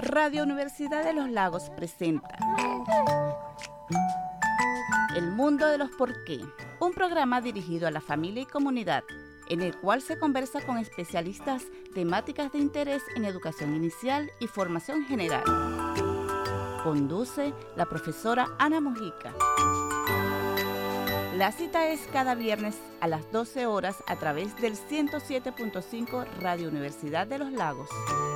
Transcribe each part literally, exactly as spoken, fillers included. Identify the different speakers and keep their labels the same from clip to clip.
Speaker 1: Radio Universidad de los Lagos presenta El Mundo de los Porqué, un programa dirigido a la familia y comunidad, en el cual se conversa con especialistas temáticas de interés en educación inicial y formación general. Conduce la profesora Ana Mujica. La cita es cada viernes a las doce horas a través del ciento siete punto cinco Radio Universidad de los Lagos.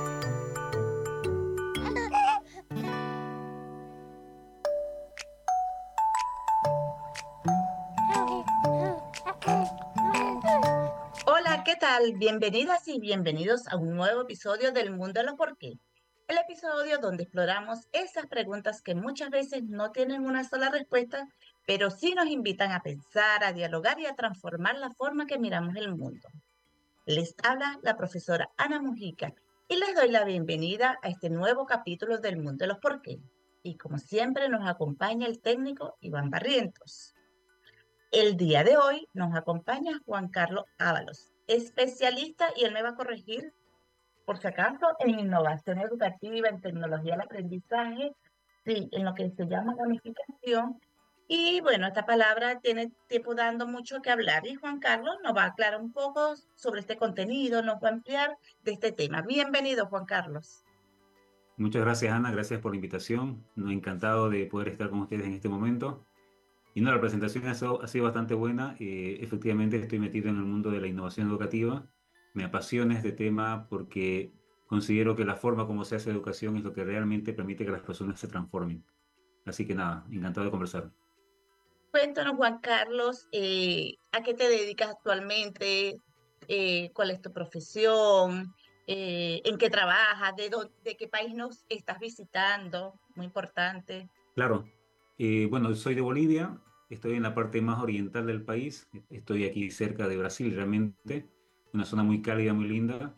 Speaker 2: Hola, ¿qué tal? Bienvenidas y bienvenidos a un nuevo episodio del Mundo de los Porqué. El episodio donde exploramos esas preguntas que muchas veces no tienen una sola respuesta, pero sí nos invitan a pensar, a dialogar y a transformar la forma que miramos el mundo. Les habla la profesora Ana Mujica y les doy la bienvenida a este nuevo capítulo del Mundo de los Porqué. Y como siempre nos acompaña el técnico Iván Barrientos. El día de hoy nos acompaña Juan Carlos Ábalos, especialista, y él me va a corregir, por si acaso, en innovación educativa, en tecnología del aprendizaje, sí, en lo que se llama gamificación. Y bueno, esta palabra tiene tiempo dando mucho que hablar y Juan Carlos nos va a aclarar un poco sobre este contenido, nos va a ampliar de este tema. Bienvenido, Juan Carlos.
Speaker 3: Muchas gracias, Ana, gracias por la invitación. Nos encantado de poder estar con ustedes en este momento. Y no, la presentación ha sido, ha sido bastante buena. Eh, efectivamente, estoy metido en el mundo de la innovación educativa. Me apasiona este tema porque considero que la forma como se hace educación es lo que realmente permite que las personas se transformen. Así que nada, encantado de conversar.
Speaker 2: Cuéntanos, Juan Carlos, eh, ¿a qué te dedicas actualmente? Eh, ¿cuál es tu profesión? Eh, ¿en qué trabajas? ¿De, dó- de qué país nos estás visitando? Muy importante.
Speaker 3: Claro, eh, bueno, soy de Bolivia, estoy en la parte más oriental del país, estoy aquí cerca de Brasil realmente, una zona muy cálida, muy linda.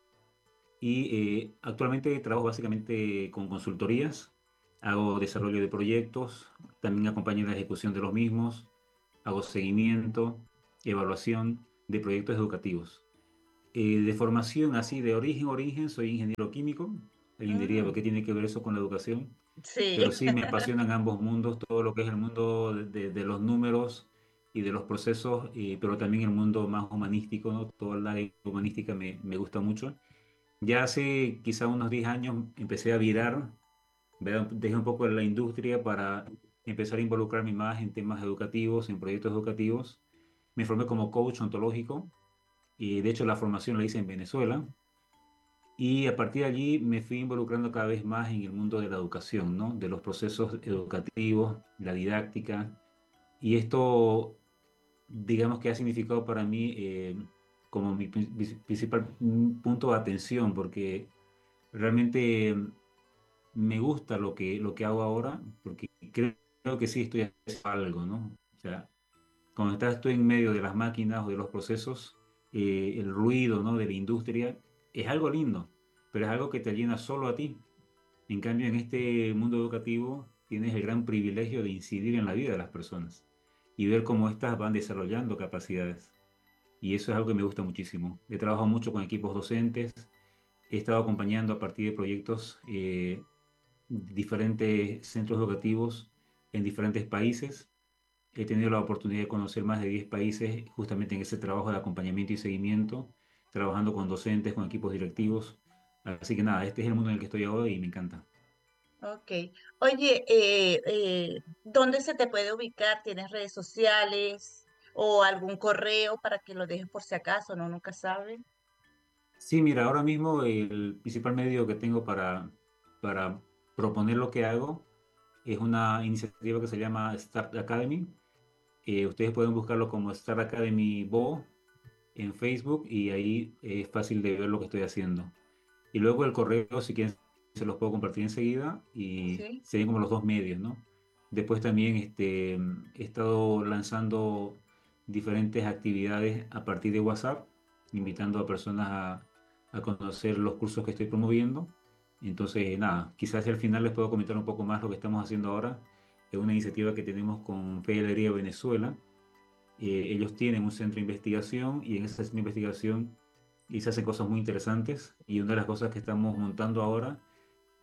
Speaker 3: Y eh, actualmente trabajo básicamente con consultorías, hago desarrollo de proyectos, también acompaño en la ejecución de los mismos, hago seguimiento, evaluación de proyectos educativos. Eh, de formación así, de origen, origen, soy ingeniero químico. Alguien diría, ¿por
Speaker 2: Mm,
Speaker 3: qué tiene que ver eso con la educación? Pero
Speaker 2: sí,
Speaker 3: sí, me apasionan ambos mundos, todo lo que es el mundo de, de- de los números y de los procesos, eh, pero también el mundo más humanístico, ¿no? Toda la área humanística me, me gusta mucho. Ya hace quizá unos diez años empecé a virar, ¿verdad? Dejé un poco la industria para empezar a involucrarme más en temas educativos, en proyectos educativos. Me formé como coach ontológico y de hecho la formación la hice en Venezuela. Y a partir de allí me fui involucrando cada vez más en el mundo de la educación, ¿no? De los procesos educativos, la didáctica. Y esto, digamos que ha significado para mí eh, como mi pri- principal punto de atención, porque realmente me gusta lo que, lo que hago ahora, porque creo, creo que sí estoy haciendo algo, ¿no? O sea, cuando estás tú en medio de las máquinas o de los procesos, eh, el ruido, ¿no? De la industria es algo lindo, pero es algo que te llena solo a ti. En cambio, en este mundo educativo tienes el gran privilegio de incidir en la vida de las personas y ver cómo éstas van desarrollando capacidades. Y eso es algo que me gusta muchísimo. He trabajado mucho con equipos docentes, he estado acompañando a partir de proyectos eh, diferentes centros educativos en diferentes países. He tenido la oportunidad de conocer más de diez países justamente en ese trabajo de acompañamiento y seguimiento, trabajando con docentes, con equipos directivos. Así que nada, este es el mundo en el que estoy ahora y me encanta.
Speaker 2: ok. Oye, eh, eh, ¿dónde se te puede ubicar? ¿Tienes redes sociales o algún correo para que lo dejes por si acaso? No, nunca sabe.
Speaker 3: Sí, mira, ahora mismo el principal medio que tengo para, para proponer lo que hago es una iniciativa que se llama Start Academy. Eh, ustedes pueden buscarlo como Start Academy Bo en Facebook y ahí es fácil de ver lo que estoy haciendo. Y luego el correo, si quieren, se los puedo compartir enseguida y
Speaker 2: Sí.
Speaker 3: serían como los dos medios, ¿no? Después también este, he estado lanzando diferentes actividades a partir de WhatsApp, invitando a personas a, a conocer los cursos que estoy promoviendo. Entonces, nada, quizás al final les puedo comentar un poco más lo que estamos haciendo ahora. Es una iniciativa que tenemos con Fe y Alegría Venezuela. Eh, ellos tienen un centro de investigación y en ese centro de investigación y se hacen cosas muy interesantes. Y una de las cosas que estamos montando ahora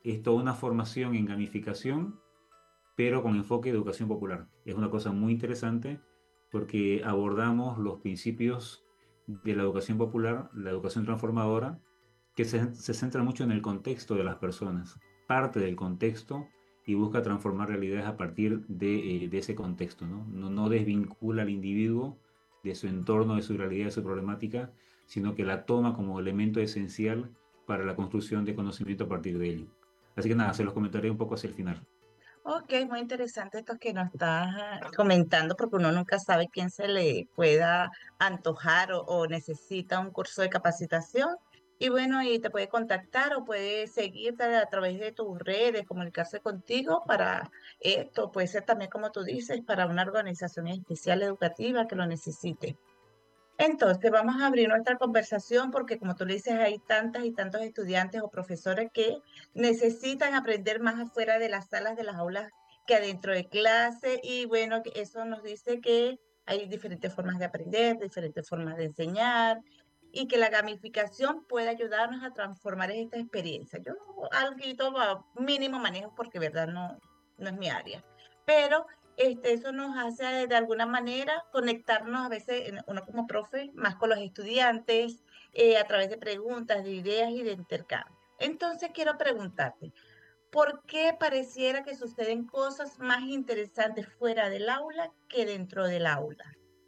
Speaker 3: es toda una formación en gamificación, pero con enfoque de educación popular. Es una cosa muy interesante porque abordamos los principios de la educación popular, la educación transformadora, que se, se centra mucho en el contexto de las personas, parte del contexto y busca transformar realidades a partir de, eh, de ese contexto, ¿no? No, no desvincula al individuo de su entorno, de su realidad, de su problemática, sino que la toma como elemento esencial para la construcción de conocimiento a partir de ello. Así que nada, se los comentaré un poco hacia el final.
Speaker 2: Ok, muy interesante esto que nos estás ah, comentando, porque uno nunca sabe quién se le pueda antojar o, o necesita un curso de capacitación. Y bueno, y te puede contactar o puede seguirte a través de tus redes, comunicarse contigo para esto, puede ser también como tú dices, para una organización especial educativa que lo necesite. Entonces, vamos a abrir nuestra conversación porque, como tú le dices, hay tantas y tantos estudiantes o profesores que necesitan aprender más afuera de las salas de las aulas que adentro de clase. Y bueno, que eso nos dice que hay diferentes formas de aprender, diferentes formas de enseñar y que la gamificación puede ayudarnos a transformar esta experiencia. Yo algo mínimo manejo porque, verdad, no, no es mi área. Pero este, eso nos hace de alguna manera conectarnos a veces, en- uno como profe, más con los estudiantes, eh, a través de preguntas, de ideas y de intercambio. Entonces quiero preguntarte, ¿por qué pareciera que suceden cosas más interesantes fuera del aula que dentro del aula?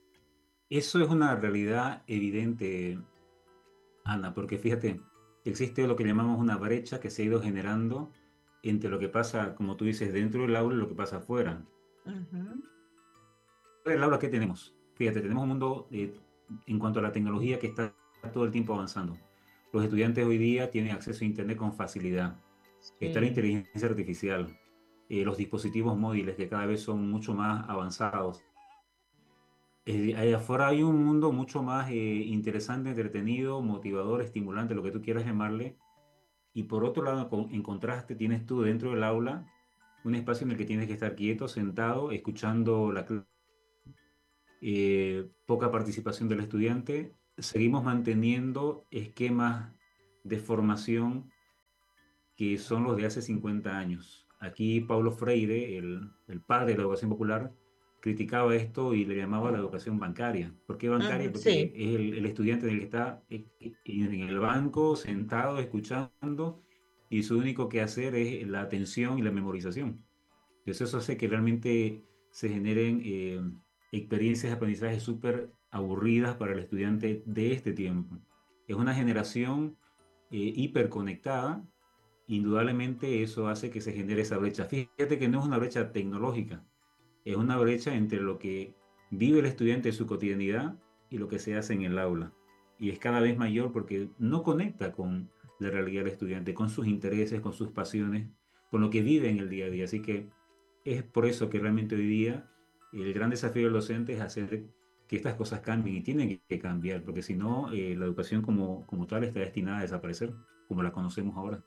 Speaker 3: Eso es una realidad evidente, Ana, porque fíjate, existe lo que llamamos una brecha que se ha ido generando entre lo que pasa, como tú dices, dentro del aula y lo que pasa afuera.
Speaker 2: Ujú,
Speaker 3: El aula, ¿qué tenemos? Fíjate, tenemos un mundo eh, en cuanto a la tecnología que está todo el tiempo avanzando. Los estudiantes hoy día tienen acceso a Internet con facilidad. Está la
Speaker 2: sí.
Speaker 3: inteligencia artificial, eh, los dispositivos móviles que cada vez son mucho más avanzados. Eh, allá afuera hay un mundo mucho más eh, interesante, entretenido, motivador, estimulante, lo que tú quieras llamarle. Y por otro lado, con- en contraste, tienes tú dentro del aula un espacio en el que tienes que estar quieto, sentado, escuchando la clase, eh, poca participación del estudiante. Seguimos manteniendo esquemas de formación que son los de hace cincuenta años. Aquí Paulo Freire, el, el padre de la educación popular, criticaba esto y le llamaba la educación bancaria. ¿Por qué bancaria?
Speaker 2: Ujú, sí.
Speaker 3: Porque es el, el estudiante en el que está eh, eh, en el banco, sentado, escuchando, y su único que hacer es la atención y la memorización. Entonces eso hace que realmente se generen eh, experiencias de aprendizaje súper aburridas para el estudiante de este tiempo. Es una generación eh, hiperconectada. Indudablemente eso hace que se genere esa brecha. Fíjate que no es una brecha tecnológica, es una brecha entre lo que vive el estudiante en su cotidianidad y lo que se hace en el aula. Y es cada vez mayor porque no conecta con la realidad del estudiante, con sus intereses, con sus pasiones, con lo que vive en el día a día. Así que es por eso que realmente hoy día el gran desafío del docente es hacer que estas cosas cambien y tienen que cambiar, porque si no, eh, la educación como, como tal está destinada a desaparecer, como la conocemos ahora.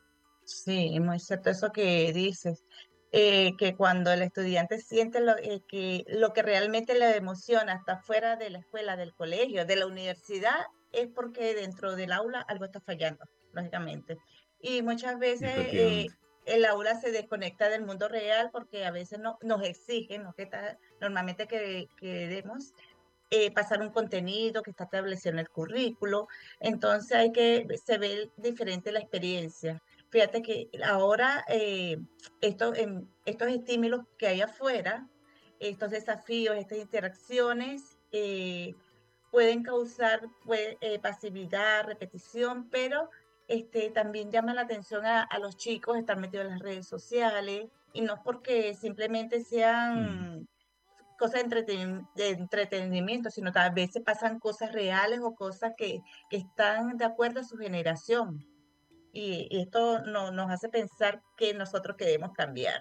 Speaker 2: Sí, es muy cierto eso que dices, eh, que cuando el estudiante siente lo, eh, que lo que realmente le emociona está fuera de la escuela, del colegio, de la universidad, es porque dentro del aula algo está fallando, lógicamente. Y muchas veces eh,
Speaker 3: Efectivamente.
Speaker 2: el aula se desconecta del mundo real porque a veces no, nos exigen, ¿no? Que está, normalmente que queremos eh, pasar un contenido que está establecido en el currículo. Entonces hay que, se ve diferente la experiencia. Fíjate que ahora eh, esto, en, estos estímulos que hay afuera, estos desafíos, estas interacciones, eh, pueden causar pues, eh, pasividad, repetición, pero este, también llama la atención a, a los chicos estar metidos en las redes sociales y no porque simplemente
Speaker 3: Mm.
Speaker 2: sean cosas de, entreten- de entretenimiento, sino que a veces pasan cosas reales o cosas que, que están de acuerdo a su generación. Y, y esto no, nos hace pensar que nosotros queremos cambiar.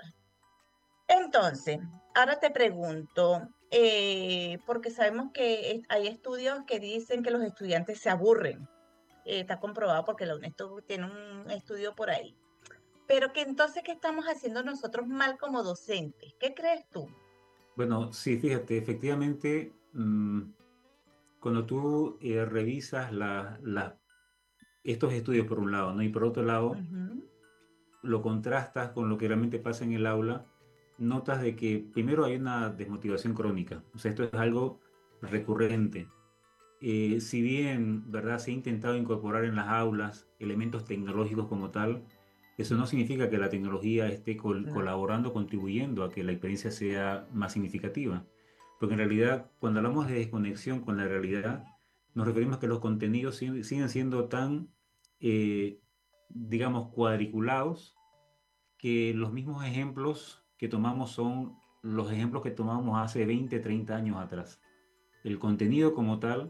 Speaker 2: Entonces, ahora te pregunto, eh, porque sabemos que es- hay estudios que dicen que los estudiantes se aburren. Eh, está comprobado porque la UNESCO tiene un estudio por ahí. Pero que entonces, ¿qué estamos haciendo nosotros mal como docentes? ¿Qué crees tú?
Speaker 3: Bueno, sí, fíjate, efectivamente, mm, cuando tú eh, revisas la- la- estos estudios por un lado, ¿no? Y por otro lado,
Speaker 2: Ujú,
Speaker 3: lo contrastas con lo que realmente pasa en el aula, notas de que primero hay una desmotivación crónica. O sea, esto es algo recurrente. Eh, si bien, ¿verdad?, se ha intentado incorporar en las aulas elementos tecnológicos como tal, eso no significa que la tecnología esté col
Speaker 2: No.
Speaker 3: colaborando, contribuyendo a que la experiencia sea más significativa. Porque en realidad, cuando hablamos de desconexión con la realidad, nos referimos a que los contenidos siguen, siguen siendo tan, eh, digamos, cuadriculados, que los mismos ejemplos que tomamos son los ejemplos que tomamos hace veinte, treinta años atrás. El contenido como tal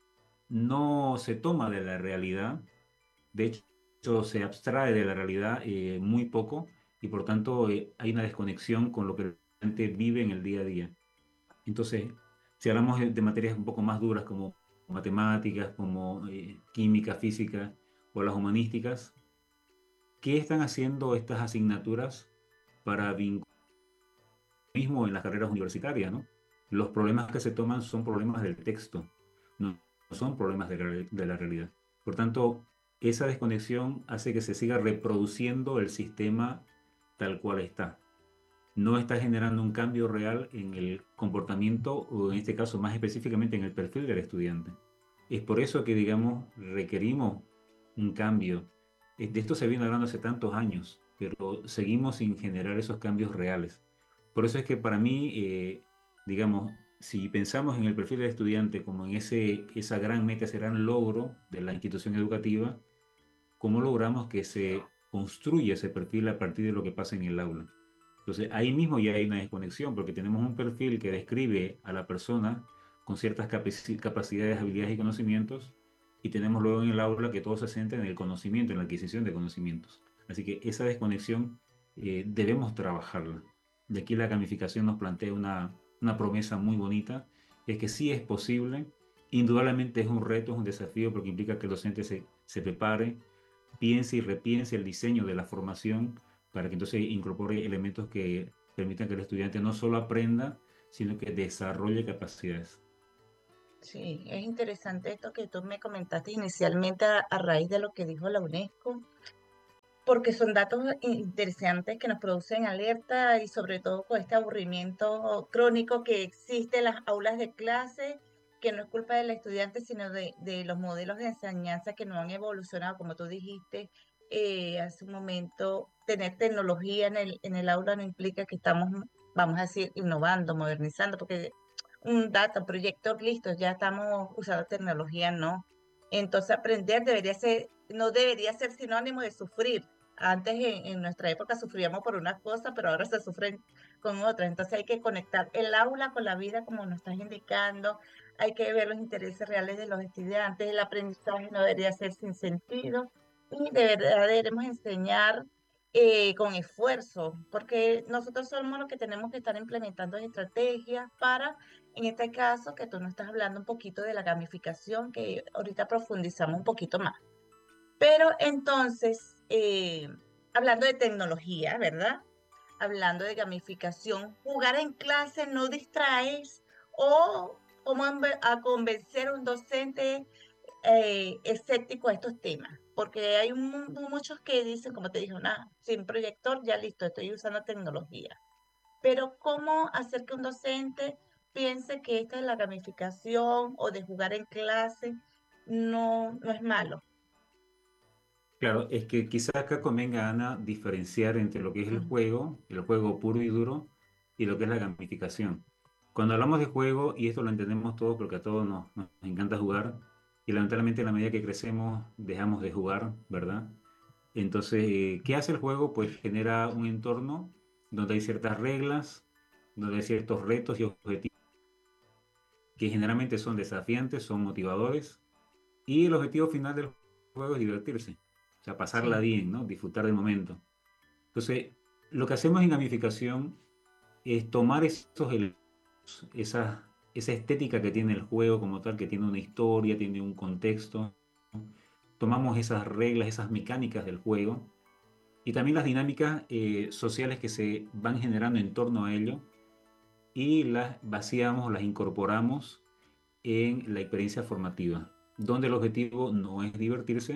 Speaker 3: no se toma de la realidad, de hecho se abstrae de la realidad eh, muy poco y por tanto eh, hay una desconexión con lo que la gente vive en el día a día. Entonces, si hablamos de, de materias un poco más duras como matemáticas, como eh, química, física o las humanísticas, ¿qué están haciendo estas asignaturas para vincular mismo en las carreras universitarias, ¿no? Los problemas que se toman son problemas del texto, no son problemas de la, de la realidad. Por tanto, esa desconexión hace que se siga reproduciendo el sistema tal cual está. No está generando un cambio real en el comportamiento o en este caso más específicamente en el perfil del estudiante. Es por eso que, digamos, requerimos un cambio. De esto se viene hablando hace tantos años, pero seguimos sin generar esos cambios reales. Por eso es que para mí, eh, digamos, si pensamos en el perfil del estudiante como en ese, esa gran meta, ese gran logro de la institución educativa, ¿cómo logramos que se construya ese perfil a partir de lo que pasa en el aula? Entonces, ahí mismo ya hay una desconexión, porque tenemos un perfil que describe a la persona con ciertas capacidades, habilidades y conocimientos, y tenemos luego en el aula que todo se centra en el conocimiento, en la adquisición de conocimientos. Así que esa desconexión eh, debemos trabajarla. De aquí la gamificación nos plantea una, una promesa muy bonita, es que sí es posible, indudablemente es un reto, es un desafío, porque implica que el docente se, se prepare, piense y repiense el diseño de la formación para que entonces incorpore elementos que permitan que el estudiante no solo aprenda, sino que desarrolle capacidades.
Speaker 2: Sí, es interesante esto que tú me comentaste inicialmente a, a raíz de lo que dijo la UNESCO, porque son datos interesantes que nos producen alerta y sobre todo con este aburrimiento crónico que existe en las aulas de clase, que no es culpa del estudiante, sino de, de los modelos de enseñanza que no han evolucionado, como tú dijiste eh, hace un momento. Tener tecnología en el, en el aula no implica que estamos, vamos a decir, innovando, modernizando, porque un data, proyector listo, ya estamos usando tecnología, no. Entonces aprender debería ser, no debería ser sinónimo de sufrir. Antes en, en nuestra época sufríamos por unas cosas, pero ahora se sufren con otras. Entonces hay que conectar el aula con la vida, como nos estás indicando. Hay que ver los intereses reales de los estudiantes. El aprendizaje no debería ser sin sentido. Y de verdad debemos enseñar eh, con esfuerzo, porque nosotros somos los que tenemos que estar implementando estrategias para, en este caso, que tú nos estás hablando un poquito de la gamificación, que ahorita profundizamos un poquito más. Pero entonces, eh, hablando de tecnología, ¿verdad? Hablando de gamificación, jugar en clase no distraes o cómo enve- a convencer a un docente eh, escéptico a estos temas. Porque hay un- muchos que dicen, como te dije, nada, sin proyector, ya listo, estoy usando tecnología. Pero ¿cómo hacer que un docente piense que esta es la gamificación o de jugar en clase no, no es malo?
Speaker 3: Claro, es que quizá acá convenga, Ana, diferenciar entre lo que es el
Speaker 2: Ujú.
Speaker 3: juego, el juego puro y duro, y lo que es la gamificación. Cuando hablamos de juego, y esto lo entendemos todos porque a todos nos, nos encanta jugar, y lamentablemente en la medida que crecemos dejamos de jugar, ¿verdad? Entonces, eh, ¿qué hace el juego? Pues genera un entorno donde hay ciertas reglas, donde hay ciertos retos y objetivos que generalmente son desafiantes, son motivadores, y el objetivo final del juego es divertirse, o sea, pasarla
Speaker 2: Sí.
Speaker 3: bien, ¿no? Disfrutar del momento. Entonces, lo que hacemos en gamificación es tomar esos elementos, esa, esa estética que tiene el juego como tal, que tiene una historia, tiene un contexto, tomamos esas reglas, esas mecánicas del juego y también las dinámicas eh, sociales que se van generando en torno a ello y las vaciamos, las incorporamos en la experiencia formativa, donde el objetivo no es divertirse,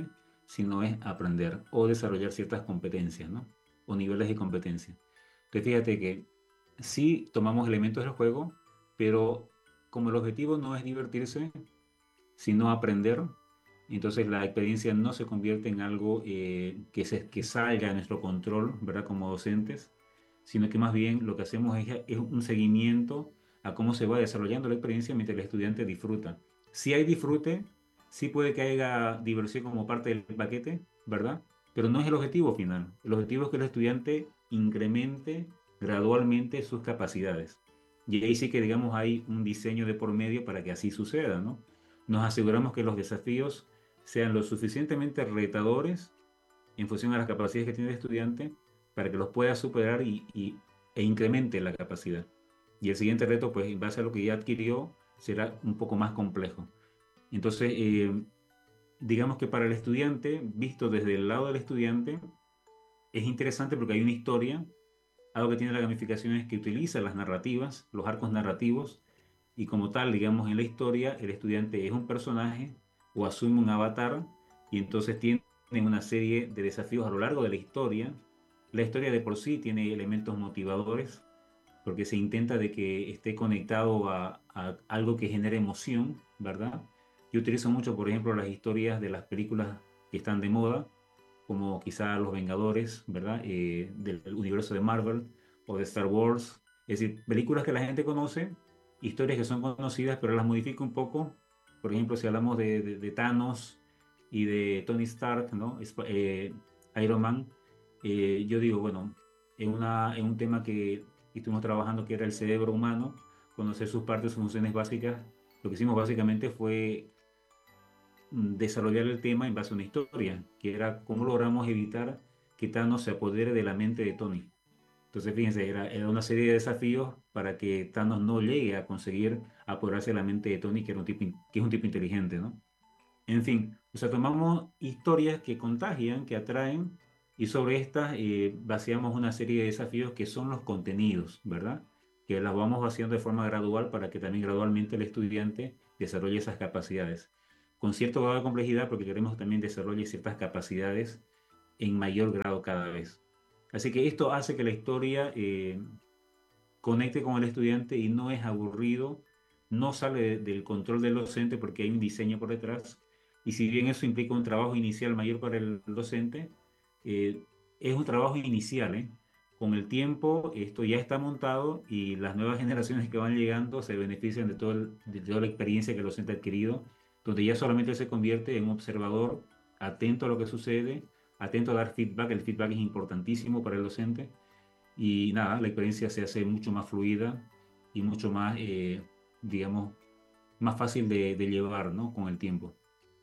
Speaker 3: sino es aprender o desarrollar ciertas competencias, ¿no? O niveles de competencia. Entonces fíjate que sí tomamos elementos del juego, pero como el objetivo no es divertirse, sino aprender, entonces la experiencia no se convierte en algo eh, que, se, que salga de nuestro control, ¿verdad? Como docentes, sino que más bien lo que hacemos es, es un seguimiento a cómo se va desarrollando la experiencia mientras el estudiante disfruta. Si hay disfrute, sí puede que haya diversión como parte del paquete, ¿verdad? Pero no es el objetivo final. El objetivo es que el estudiante incremente gradualmente sus capacidades. Y ahí sí que, digamos, hay un diseño de por medio para que así suceda, ¿no? Nos aseguramos que los desafíos sean lo suficientemente retadores en función a las capacidades que tiene el estudiante para que los pueda superar y, y, e incremente la capacidad. Y el siguiente reto, pues en base a lo que ya adquirió, será un poco más complejo. Entonces, eh, digamos que para el estudiante, visto desde el lado del estudiante, es interesante porque hay una historia. Algo que tiene la gamificación es que utiliza las narrativas, los arcos narrativos, y como tal, digamos, en la historia, el estudiante es un personaje o asume un avatar, y entonces tiene una serie de desafíos a lo largo de la historia. La historia de por sí tiene elementos motivadores, porque se intenta de que esté conectado a, a algo que genere emoción, ¿verdad? Yo utilizo mucho, por ejemplo, las historias de las películas que están de moda, como quizá Los Vengadores, ¿verdad? Eh, del universo de Marvel o de Star Wars. Es decir, películas que la gente conoce, historias que son conocidas, pero las modifica un poco. Por ejemplo, si hablamos de, de, de Thanos y de Tony Stark, ¿no? Eh, Iron Man, eh, yo digo, bueno, en, una, en un tema que estuvimos trabajando que era el cerebro humano, conocer sus partes, funciones básicas, lo que hicimos básicamente fue desarrollar el tema en base a una historia, que era cómo logramos evitar que Thanos se apodere de la mente de Tony. Entonces, fíjense, era, era una serie de desafíos para que Thanos no llegue a conseguir apoderarse de la mente de Tony, que, era un tipo, que es un tipo inteligente, ¿no? En fin, o sea, tomamos historias que contagian, que atraen, y sobre estas eh, vaciamos una serie de desafíos que son los contenidos, ¿verdad? Que las vamos vaciando de forma gradual para que también gradualmente el estudiante desarrolle esas capacidades. Con cierto grado de complejidad, porque queremos que también desarrolle ciertas capacidades en mayor grado cada vez. Así que esto hace que la historia eh, conecte con el estudiante y no es aburrido, no sale de, del control del docente porque hay un diseño por detrás. Y si bien eso implica un trabajo inicial mayor para el docente, eh, es un trabajo inicial, ¿eh? Con el tiempo esto ya está montado y las nuevas generaciones que van llegando se benefician de, todo el, de toda la experiencia que el docente ha adquirido, donde ya solamente se convierte en un observador atento a lo que sucede, atento a dar feedback. El feedback es importantísimo para el docente y nada, la experiencia se hace mucho más fluida y mucho más, eh, digamos, más fácil de, de llevar, ¿no? Con el tiempo.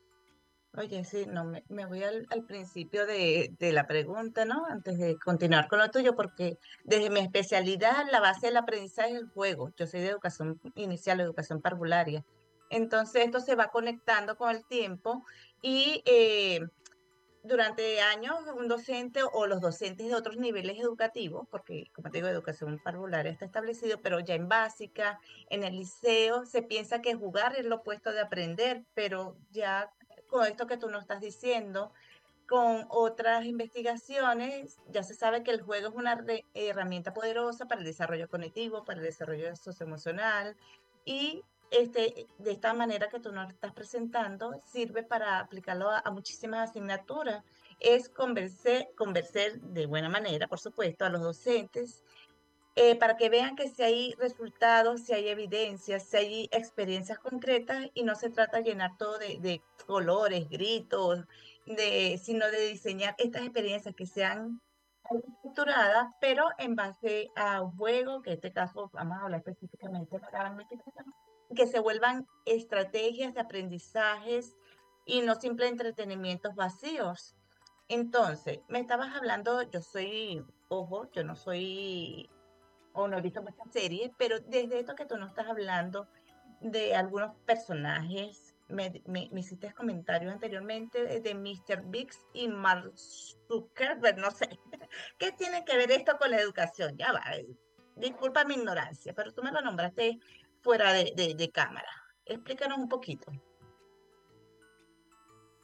Speaker 2: Oye, sí, no, me, me voy al, al principio de, de la pregunta, ¿no? Antes de continuar con lo tuyo, porque desde mi especialidad, la base del aprendizaje es el juego. Yo soy de educación inicial, educación parvularia. Entonces, esto se va conectando con el tiempo y eh, durante años un docente o los docentes de otros niveles educativos, porque como te digo, educación parvularia está establecido, pero ya en básica, en el liceo, se piensa que jugar es lo opuesto de aprender, pero ya con esto que tú nos estás diciendo, con otras investigaciones, ya se sabe que el juego es una re- herramienta poderosa para el desarrollo cognitivo, para el desarrollo socioemocional y este, de esta manera que tú nos estás presentando, sirve para aplicarlo a, a muchísimas asignaturas. Es convencer, convencer de buena manera, por supuesto, a los docentes eh, para que vean que si hay resultados, si hay evidencias, si hay experiencias concretas y no se trata de llenar todo de, de colores, gritos, de, sino de diseñar estas experiencias que sean estructuradas, pero en base a un juego, que en este caso vamos a hablar específicamente de la gamificación, que se vuelvan estrategias de aprendizajes y no simple entretenimientos vacíos. Entonces, me estabas hablando, yo soy, ojo, yo no soy o no he visto muchas series, pero desde esto que tú nos estás hablando de algunos personajes, me, me, me hiciste comentarios anteriormente de, de míster Biggs y Mark Zuckerberg, no sé, ¿qué tiene que ver esto con la educación? Ya va, eh, disculpa mi ignorancia, pero tú me lo nombraste fuera de, de, de cámara. Explícanos un poquito.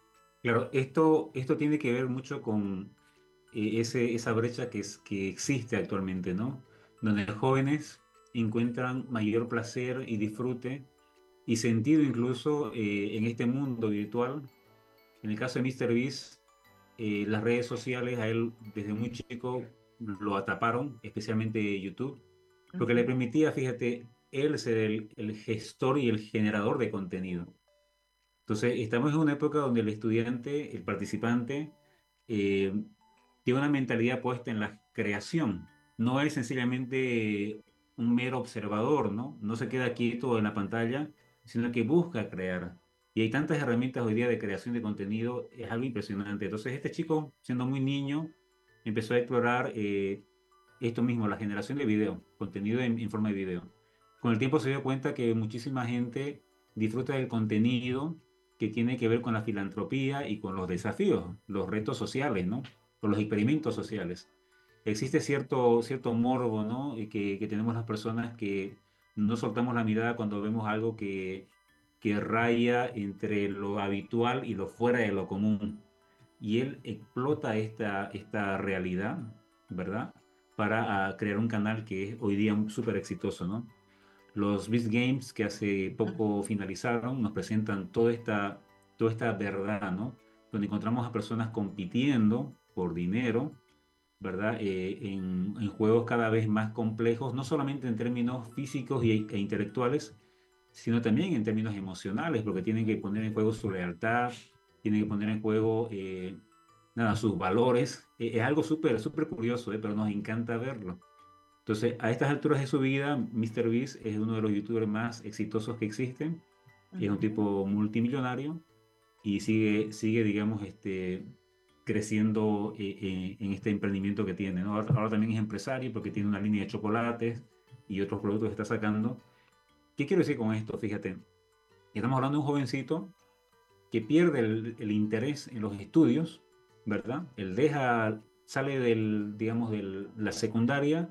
Speaker 3: Claro, esto, esto tiene que ver mucho con eh, ese, esa brecha que, es, que existe actualmente, ¿no? Donde los jóvenes encuentran mayor placer y disfrute y sentido incluso eh, en este mundo virtual. En el caso de míster Beast, eh, las redes sociales a él desde muy chico lo atraparon, especialmente YouTube, porque le
Speaker 2: Ujú,
Speaker 3: permitía, fíjate, él ser el, el gestor y el generador de contenido. Entonces, estamos en una época donde el estudiante, el participante, eh, tiene una mentalidad puesta en la creación. No es sencillamente un mero observador, ¿no? No se queda quieto en la pantalla, sino que busca crear. Y hay tantas herramientas hoy día de creación de contenido, es algo impresionante. Entonces, este chico, siendo muy niño, empezó a explorar eh, esto mismo, la generación de video, contenido en, en forma de video. Con el tiempo se dio cuenta que muchísima gente disfruta del contenido que tiene que ver con la filantropía y con los desafíos, los retos sociales, ¿no? Con los experimentos sociales. Existe cierto, cierto morbo, ¿no? Y que, que tenemos las personas que no soltamos la mirada cuando vemos algo que, que raya entre lo habitual y lo fuera de lo común. Y él explota esta, esta realidad, ¿verdad? Para uh, crear un canal que es hoy día súper exitoso, ¿no? Los Beast Games que hace poco finalizaron nos presentan toda esta, toda esta verdad, ¿no? Donde encontramos a personas compitiendo por dinero, ¿verdad? Eh, en, en, juegos cada vez más complejos, no solamente en términos físicos y, e intelectuales, sino también en términos emocionales, porque tienen que poner en juego su lealtad, tienen que poner en juego eh, nada, sus valores. Eh, es algo súper, súper curioso, eh, pero nos encanta verlo. Entonces, a estas alturas de su vida, míster Beast es uno de los youtubers más exitosos que existen. Es un
Speaker 2: ujú.
Speaker 3: tipo multimillonario y sigue, sigue digamos, este, creciendo eh, eh, en este emprendimiento que tiene, ¿no? Ahora, ahora también es empresario porque tiene una línea de chocolates y otros productos que está sacando. ¿Qué quiero decir con esto? Fíjate, estamos hablando de un jovencito que pierde el, el interés en los estudios, ¿verdad? Él deja, sale del, digamos, de la secundaria,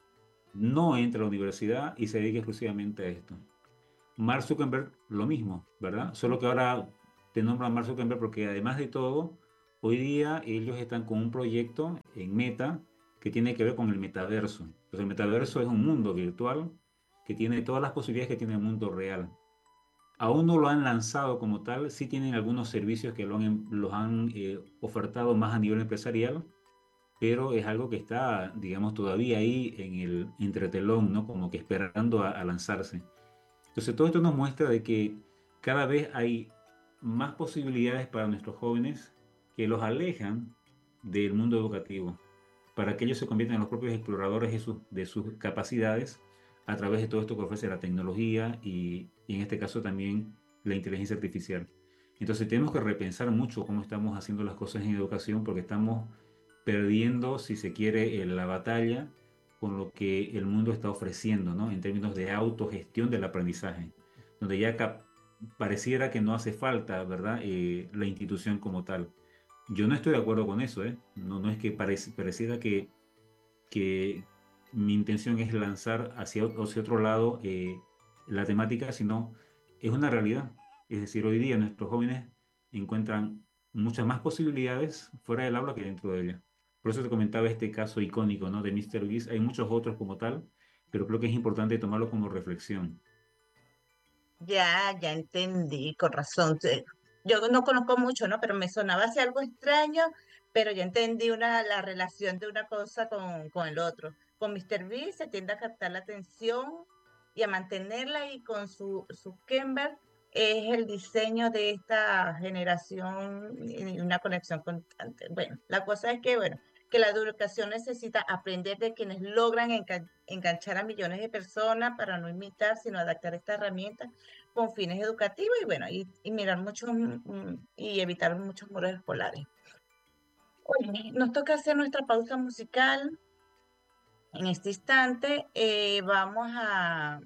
Speaker 3: no entra a la universidad y se dedica exclusivamente a esto. Mark Zuckerberg, lo mismo, ¿verdad? Solo que ahora te nombran Mark Zuckerberg porque además de todo, hoy día ellos están con un proyecto en Meta que tiene que ver con el metaverso. Entonces el metaverso es un mundo virtual que tiene todas las posibilidades que tiene el mundo real. Aún no lo han lanzado como tal, sí tienen algunos servicios que lo han, los han eh, ofertado más a nivel empresarial, pero es algo que está, digamos, todavía ahí en el entretelón, ¿no? Como que esperando a, a lanzarse. Entonces, todo esto nos muestra de que cada vez hay más posibilidades para nuestros jóvenes que los alejan del mundo educativo, para que ellos se conviertan en los propios exploradores de sus, de sus capacidades a través de todo esto que ofrece la tecnología y, y en este caso también la inteligencia artificial. Entonces tenemos que repensar mucho cómo estamos haciendo las cosas en educación porque estamos perdiendo, si se quiere, la batalla con lo que el mundo está ofreciendo, ¿no? En términos de autogestión del aprendizaje, donde ya pareciera que no hace falta, ¿verdad? Eh, la institución como tal. Yo no estoy de acuerdo con eso, ¿eh? No, no es que parece, pareciera que, que mi intención es lanzar hacia, hacia otro lado eh, la temática, sino es una realidad. Es decir, hoy día nuestros jóvenes encuentran muchas más posibilidades fuera del aula que dentro de ella. Por eso te comentaba este caso icónico, ¿no? De míster Beast. Hay muchos otros como tal, pero creo que es importante tomarlo como reflexión.
Speaker 2: Ya, ya entendí, con razón. Sí, yo no conozco mucho, ¿no? Pero me sonaba así algo extraño, pero ya entendí una, la relación de una cosa con, con el otro. Con míster B se tiende a captar la atención y a mantenerla, y con su, su Kember es el diseño de esta generación y una conexión constante. Bueno, la cosa es que, bueno, que la educación necesita aprender de quienes logran engan- enganchar a millones de personas para no imitar, sino adaptar esta herramienta con fines educativos y bueno, y, y mirar muchos mm, mm, y evitar muchos muros escolares. Oye, nos toca hacer nuestra pausa musical. En este instante eh, vamos a,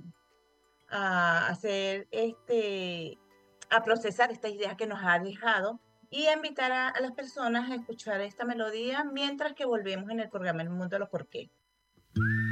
Speaker 2: a hacer este, a procesar esta idea que nos ha dejado y a invitar a, a las personas a escuchar esta melodía mientras que volvemos en el programa El Mundo de los Porqué.